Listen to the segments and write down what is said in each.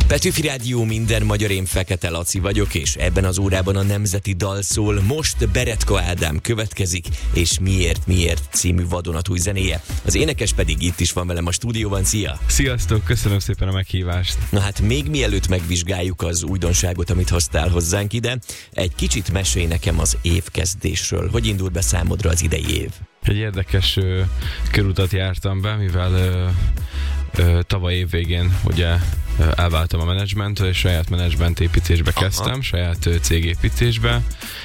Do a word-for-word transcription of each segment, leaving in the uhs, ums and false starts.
Petőfi Rádió, minden magyar, én Fekete Laci vagyok, és ebben az órában a nemzeti dal szól. Most Beretka Ádám következik, és Miért, miért című vadonatúj zenéje. Az énekes pedig itt is van velem a stúdióban. Szia! Sziasztok, köszönöm szépen a meghívást. Na hát még mielőtt megvizsgáljuk az újdonságot, amit hoztál hozzánk ide, egy kicsit mesélj nekem az évkezdésről. Hogy indult be számodra az idei év? Egy érdekes ö, körutat jártam be, mivel ö, ö, tavaly év végén ugye ö, elváltam a menedzsmenttől, és saját menedzsment építésbe kezdtem, Aha. saját ö, cégépítésbe,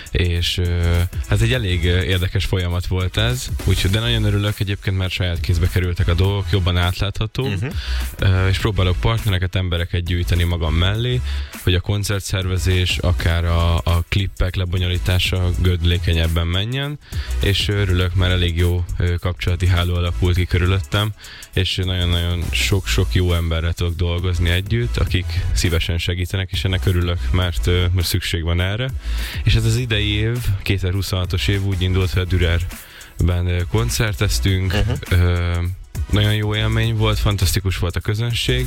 és ö, hát egy elég ö, érdekes folyamat volt ez, úgyhogy de nagyon örülök egyébként, mert saját kézbe kerültek a dolgok, jobban átlátható, uh-huh. ö, és próbálok partnereket, embereket gyűjteni magam mellé, hogy a koncertszervezés, akár a, a klippek lebonyolítása gördülékenyebben menjen, és örülök, mert elég jó kapcsolati háló alakult ki körülöttem, és nagyon-nagyon sok-sok jó emberre tudok dolgozni együtt, akik szívesen segítenek, és ennek örülök, mert, mert szükség van erre. És ez az idei év, kétezer-huszonhatos év úgy indult, hogy a Dürerben koncerteztünk, uh-huh. nagyon jó élmény volt, fantasztikus volt a közönség,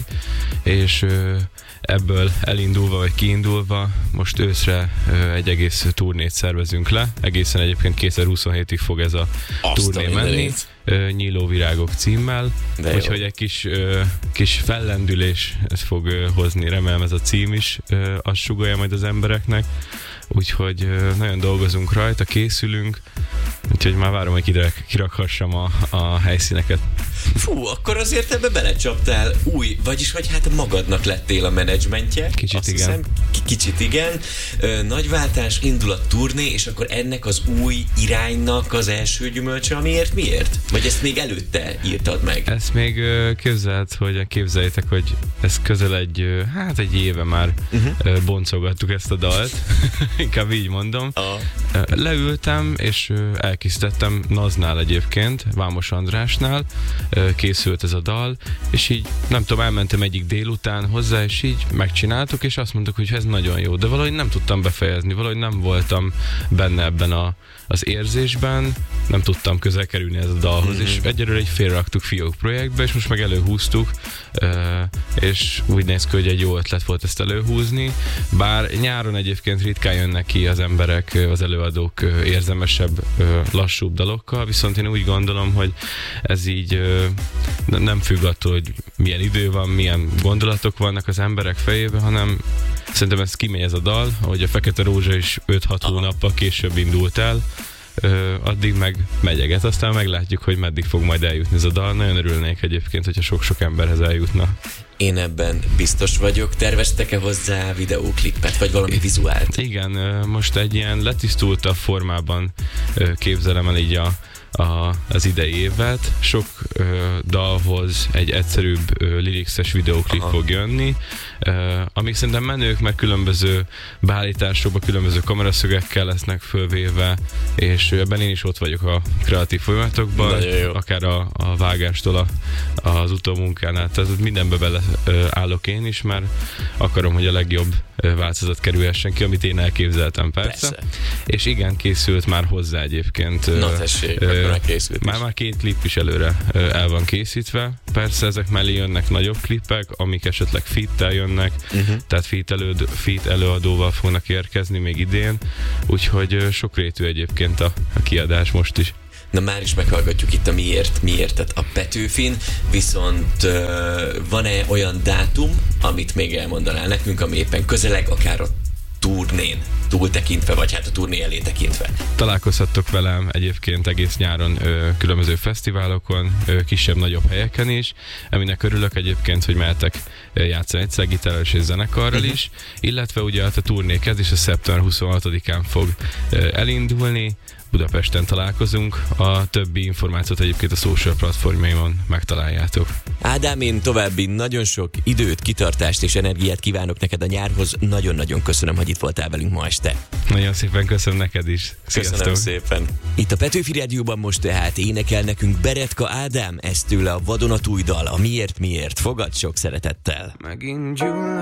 és ebből elindulva vagy kiindulva most őszre egy egész turnét szervezünk le. Egészen egyébként kétezer-huszonhétig fog ez a Azt turné a menni. Nyíló virágok címmel. Úgyhogy egy kis, kis fellendülés ez fog hozni, remélem ez a cím is, azt sugallja majd az embereknek. Úgyhogy nagyon dolgozunk rajta, készülünk, úgyhogy már várom, hogy kirak, kirakhassam a, a helyszíneket. Fú, akkor azért ebbe belecsaptál új, vagyis hogy hát magadnak lettél a menedzsmentje. Kicsit Azt igen. Hiszem, k- kicsit igen. Ö, nagy váltás, indul a turné, és akkor ennek az új iránynak az első gyümölcse, amiért miért? Vagy ezt még előtte írtad meg? Ezt még képzeld, hogy képzeljétek, hogy ez közel egy, hát egy éve már uh-huh. boncogattuk ezt a dalt. Inkább így mondom. Uh. Leültem, és elkészítettem Naznál egyébként, Vámos Andrásnál, készült ez a dal, és így nem tudom, elmentem egyik délután hozzá, és így megcsináltuk, és azt mondtuk, hogy ez nagyon jó, de valahogy nem tudtam befejezni, valahogy nem voltam benne ebben a, az érzésben, nem tudtam közel kerülni ez a dalhoz, mm-hmm. és egyelőre egy félraktuk Fiók projektbe, és most meg előhúztuk, és úgy néz ki, hogy egy jó ötlet volt ezt előhúzni, bár nyáron egyébként ritkán jönnek ki az emberek, az előadók érzemesebb, lassúbb dalokkal, viszont én úgy gondolom, hogy ez így nem függ attól, hogy milyen idő van, milyen gondolatok vannak az emberek fejében, hanem szerintem ez kimegy ez a dal, ahogy a Fekete Rózsa is öt-hat hónappal később indult el, Ö, addig meg megyeget, aztán meglátjuk, hogy meddig fog majd eljutni ez a dal. Nagyon örülnék egyébként, hogyha sok-sok emberhez eljutna. Én ebben biztos vagyok. Terveztek-e hozzá videóklipet, vagy valami vizuált? Igen, most egy ilyen letisztultabb formában képzelem el így a A, az idei évet. Sok ö, dalhoz egy egyszerűbb ö, lirixes videóklip Aha. fog jönni, ö, amik szerintem menők, meg különböző beállításokban, különböző kameraszögekkel lesznek fölvéve, és ebben én is ott vagyok a kreatív folyamatokban, akár a, a vágástól a, az utómunkánál, tehát mindenbe bele ö, állok én is, mert akarom, hogy a legjobb ö, változat kerülhessen ki, amit én elképzeltem persze. persze. És igen, készült már hozzá egyébként. Na tessék, ö, Már már két klip is előre el van készítve. Persze ezek mellé jönnek nagyobb klipek, amik esetleg feat-tel jönnek, uh-huh. tehát feat, előd, feat előadóval fognak érkezni még idén, úgyhogy sokrétű egyébként a, a kiadás most is. Na már is meghallgatjuk itt a miért, miértet a Petőfin, viszont uh, van-e olyan dátum, amit még elmondanál nekünk, ami éppen közeleg, akár a turnén túl tekintve, vagy hát a turné elé tekintve? Találkozhattok velem egyébként egész nyáron ö, különböző fesztiválokon, ö, kisebb-nagyobb helyeken is, aminek örülök egyébként, hogy mehetek játszani egyszer gitáros és zenekarral uh-huh. is, illetve ugye hát a turné kezdés a szeptember huszonhatodikán fog ö, elindulni, Budapesten találkozunk, a többi információt egyébként a social platformjaimon megtaláljátok. Ádám, én további nagyon sok időt, kitartást és energiát kívánok neked a nyárhoz. Nagyon-nagyon köszönöm, hogy itt voltál velünk ma este. Nagyon szépen köszönöm neked is. Sziasztok. Köszönöm szépen. Itt a Petőfi Rádióban most tehát énekel nekünk Beretka Ádám, ez tőle a vadonatúj dal, a Miért, miért. Fogad sok szeretettel. Megint